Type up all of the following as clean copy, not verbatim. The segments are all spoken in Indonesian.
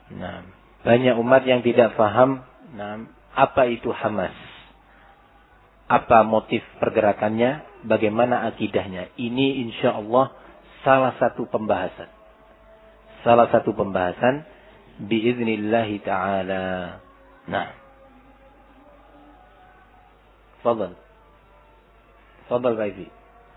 Nah, banyak umat yang tidak paham apa itu Hamas. Apa motif pergerakannya, bagaimana akidahnya. Ini insya Allah salah satu pembahasan. Salah satu pembahasan biiznillahi ta'ala. Nah. Fadal. Fadal Pak Izi.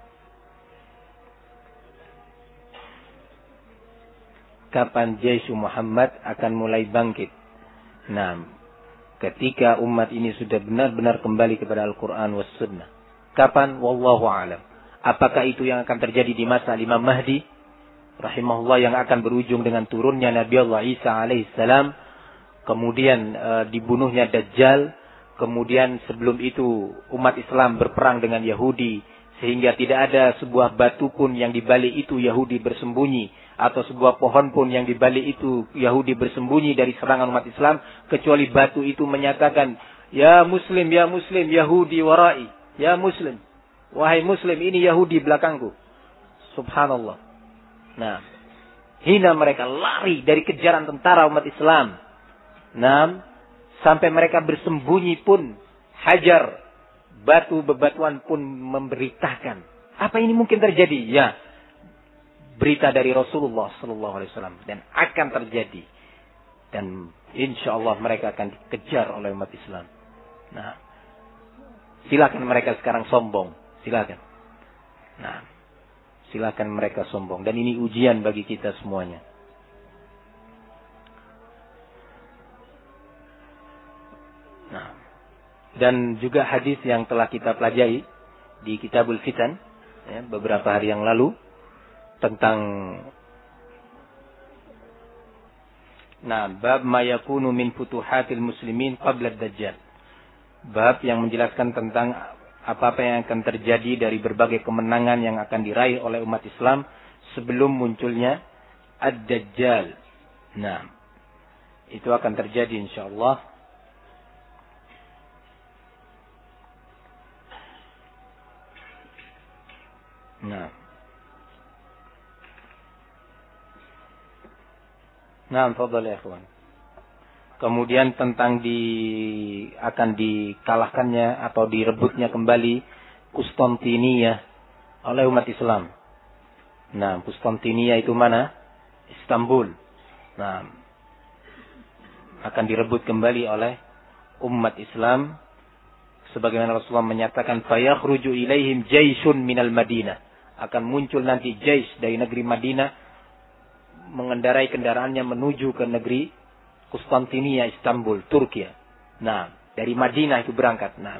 Kapan Jaish Muhammad akan mulai bangkit? Nah, ketika umat ini sudah benar-benar kembali kepada Al-Quran was Sunnah. Kapan? Wallahu a'lam. Apakah itu yang akan terjadi di masa Imam Mahdi rahimahullah, yang akan berujung dengan turunnya Nabi Allah Isa alaihissalam, kemudian dibunuhnya Dajjal, kemudian sebelum itu umat Islam berperang dengan Yahudi, sehingga tidak ada sebuah batu pun yang di balik itu Yahudi bersembunyi, atau sebuah pohon pun yang di balik itu Yahudi bersembunyi dari serangan umat Islam, kecuali batu itu menyatakan, ya Muslim, Yahudi warai, ya Muslim, wahai Muslim, ini Yahudi belakangku. Subhanallah. Nah, hina mereka, lari dari kejaran tentara umat Islam. Nah, sampai mereka bersembunyi pun, hajar, batu bebatuan pun memberitakan. Apa ini mungkin terjadi? Ya, berita dari Rasulullah Sallallahu Alaihi Wasallam, dan akan terjadi. Dan insya Allah mereka akan dikejar oleh umat Islam. Nah, silakan mereka sekarang sombong, silakan. Nah, silakan mereka sombong. Dan ini ujian bagi kita semuanya. Nah, dan juga hadis yang telah kita pelajari di Kitabul Fitan, ya, beberapa hari yang lalu, tentang bab ma yakunu min futuhatil muslimin qabla ad-dajjal. Bab yang menjelaskan tentang apa-apa yang akan terjadi dari berbagai kemenangan yang akan diraih oleh umat Islam sebelum munculnya ad-dajjal. Nah, itu akan terjadi insyaallah. Nah, fadhal ya ikhwan. Kemudian tentang akan dikalahkannya atau direbutnya kembali Konstantinia oleh umat Islam. Nah, Konstantinia itu mana? Istanbul. Nah, akan direbut kembali oleh umat Islam, sebagaimana Rasulullah menyatakan, fayakhruju ilaihim jaisyun minal Madinah. Akan muncul nanti jaish dari negeri Madinah, mengendarai kendaraannya menuju ke negeri Konstantinia, Istanbul, Turki. Nah, dari Madinah itu berangkat. Nah,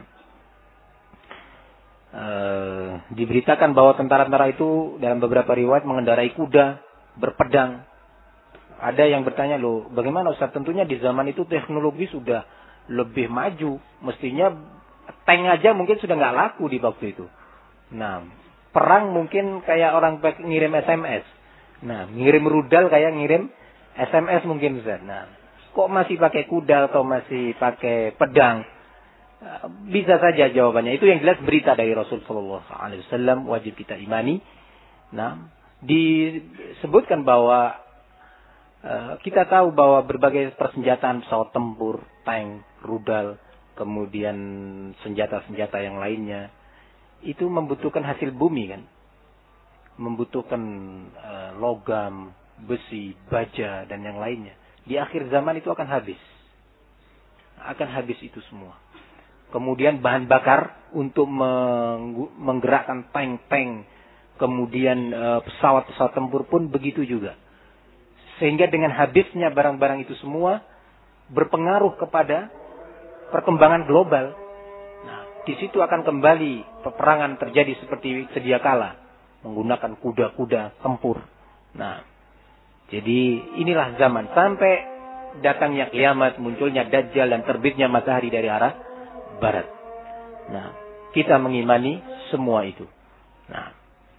diberitakan bahwa tentara-tentara itu dalam beberapa riwayat mengendarai kuda, berpedang. Ada yang bertanya, loh, bagaimana Ustaz? Tentunya di zaman itu teknologi sudah lebih maju. Mestinya tank aja mungkin sudah nggak laku di waktu itu. Nah, perang mungkin kayak orang ngirim SMS. Nah, ngirim rudal kayak ngirim SMS mungkin Ustaz. Nah, kok masih pakai kuda atau masih pakai pedang? Bisa saja jawabannya. Itu yang jelas berita dari Rasulullah SAW, wajib kita imani. Nah, disebutkan bahwa kita tahu bahwa berbagai persenjataan, pesawat tempur, tank, rudal, kemudian senjata-senjata yang lainnya, itu membutuhkan hasil bumi kan. Membutuhkan logam, besi, baja, dan yang lainnya. Di akhir zaman itu akan habis. Akan habis itu semua. Kemudian bahan bakar untuk menggerakkan tank-tank, kemudian pesawat-pesawat tempur pun begitu juga. Sehingga dengan habisnya barang-barang itu semua berpengaruh kepada perkembangan global. Nah, di situ akan kembali peperangan terjadi seperti sedia kala, menggunakan kuda-kuda tempur. Nah, jadi inilah zaman sampai datangnya kiamat, munculnya Dajjal dan terbitnya matahari dari arah barat. Nah, kita mengimani semua itu. Nah,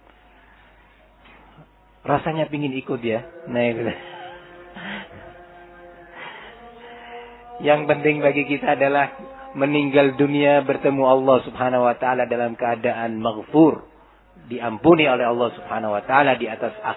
rasanya pingin ikut ya. Nah, itu. Yang penting bagi kita adalah meninggal dunia bertemu Allah Subhanahu wa taala dalam keadaan maghfur, diampuni oleh Allah Subhanahu wa taala di atas